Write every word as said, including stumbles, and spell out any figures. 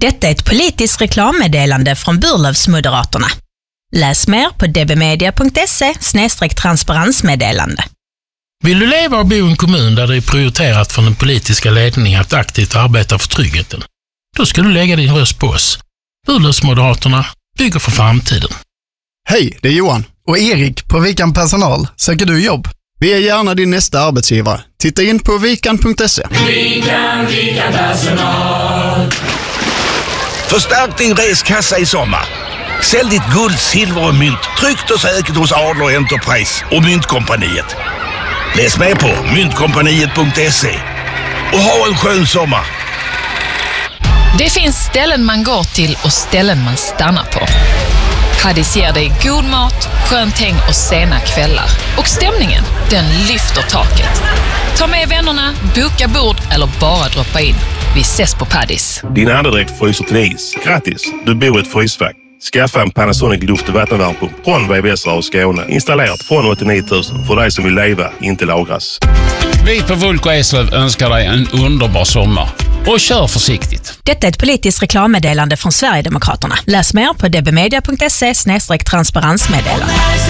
Detta är ett politiskt reklammeddelande från Burlövsmoderaterna. Läs mer på dbmedia.se snedstreck transparensmeddelande. Vill du leva och bo i en kommun där det är prioriterat från den politiska ledningen att aktivt arbeta för tryggheten? Då ska du lägga din röst på oss. Burlövsmoderaterna bygger för framtiden. Hej, det är Johan. Och Erik på Vikan Personal. Söker du jobb? Vi är gärna din nästa arbetsgivare. Titta in på vikan punkt se. Vikan, Vikan Personal. Förstärk din reskassa i sommar. Sälj ditt guld, silver och mynt tryggt och säkert hos Adler Enterprise och Myntkompaniet. Läs med på myntkompaniet punkt se och ha en skön sommar. Det finns ställen man går till och ställen man stannar på. Paddis ger dig god mat, skönt häng och sena kvällar. Och stämningen, den lyfter taket. Ta med vännerna, boka bord eller bara droppa in. Vi ses på Paddis. Din andedräkt fryser till is. Grattis, du bor i ett frysfack. Skaffa en Panasonic luft- och vattenvärmepump från V V S och Skåne. Installerat från åttionio tusen för dig som vill leva, inte lagras. Vi på Vulko Eslöv önskar dig en underbar sommar. Och kör försiktigt. Detta är ett politiskt reklammeddelande från Sverigedemokraterna. Läs mer på dbmedia punkt se snedstreck transparensmeddelande.